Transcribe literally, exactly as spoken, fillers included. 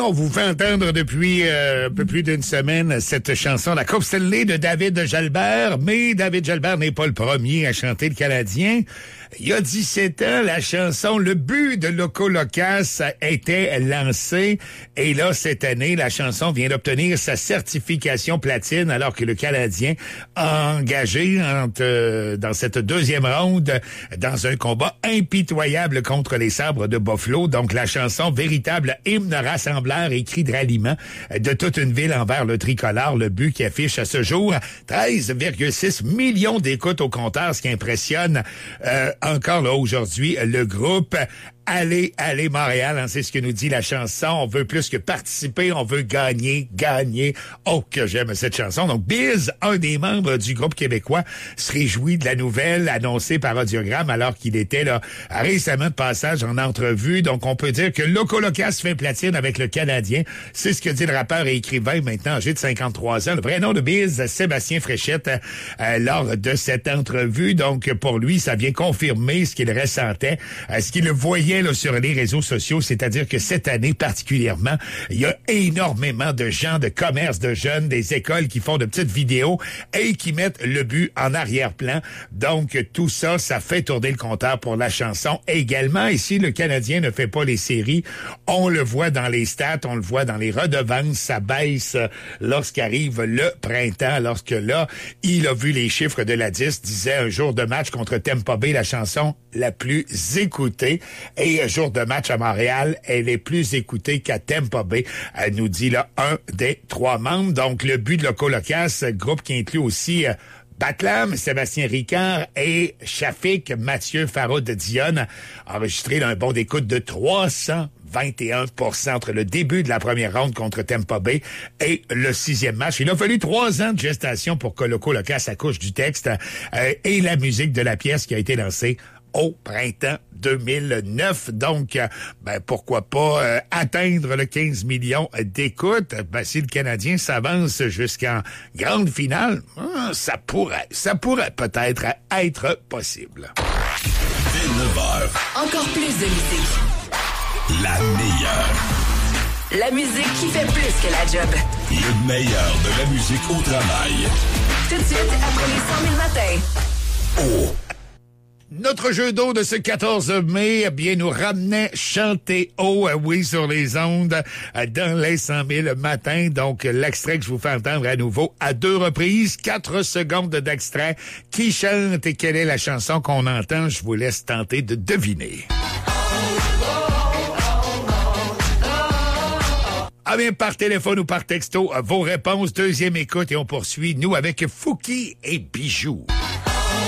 on vous fait entendre depuis euh, un peu plus d'une semaine cette chanson, la Coupe Stanley de David Jalbert. Mais David Jalbert n'est pas le premier à chanter le Canadien. Il y a dix-sept ans, la chanson Le but de Loco Locas était lancée. Et là, cette année, la chanson vient d'obtenir sa certification platine alors que le Canadien a engagé entre, euh, dans cette deuxième ronde dans un combat impitoyable contre les Sabres de Buffalo. Donc, la chanson, véritable hymne rassembleur et cri de ralliement de toute une ville envers le tricolore. Le but qui affiche à ce jour treize virgule six millions d'écoutes au compteur, ce qui impressionne euh, encore là aujourd'hui le groupe. Allez, allez Montréal, hein, c'est ce que nous dit la chanson. On veut plus que participer, on veut gagner, gagner. Oh, que j'aime cette chanson. Donc, Biz, un des membres du groupe québécois, se réjouit de la nouvelle annoncée par Audiogramme alors qu'il était là récemment de passage en entrevue. Donc, on peut dire que Loco Locas fait platine avec le Canadien. C'est ce que dit le rappeur et écrivain maintenant âgé de cinquante-trois ans. Le vrai nom de Biz, Sébastien Fréchette, euh, lors de cette entrevue. Donc, pour lui, ça vient confirmer ce qu'il ressentait, euh, ce qu'il voyait là, sur les réseaux sociaux, c'est-à-dire que cette année particulièrement, il y a énormément de gens, de commerces, de jeunes, des écoles qui font de petites vidéos et qui mettent le but en arrière-plan. Donc, tout ça, ça fait tourner le compteur pour la chanson également. Et si le Canadien ne fait pas les séries, on le voit dans les stats, on le voit dans les redevances, ça baisse lorsqu'arrive le printemps, lorsque là, il a vu les chiffres de la dix, disait un jour de match contre Tampa Bay, la chanson la plus écoutée. Et jour de match à Montréal, elle est plus écoutée qu'à Tampa Bay, elle nous dit là un des trois membres. Donc, le but de Loco Locas, groupe qui inclut aussi euh, Batlam, Sébastien Ricard et Shafik Mathieu Faroud Dionne, enregistré d'un bon d'écoute de trois cent vingt et un pour cent entre le début de la première ronde contre Tampa Bay et le sixième match. Il a fallu trois ans de gestation pour que Loco Locas accouche du texte euh, et la musique de la pièce qui a été lancée au printemps deux mille neuf. Donc, ben, pourquoi pas euh, atteindre le quinze millions d'écoutes. Ben, si le Canadien s'avance jusqu'en grande finale, hein, ça pourrait, ça pourrait peut-être être possible. Dès neuf heures. Encore plus de musique. La meilleure. La musique qui fait plus que la job. Le meilleur de la musique au travail. Tout de suite, après les cent mille matins. Oh! Notre jeu d'eau de ce quatorze mai, eh bien, nous ramenait chanter haut, oui, sur les ondes, dans les cent mille matins. Donc, l'extrait que je vous fais entendre à nouveau à deux reprises, quatre secondes d'extrait. Qui chante et quelle est la chanson qu'on entend? Je vous laisse tenter de deviner. Ah bien, par téléphone ou par texto, vos réponses, deuxième écoute et on poursuit, nous, avec Fouki et Bijoux.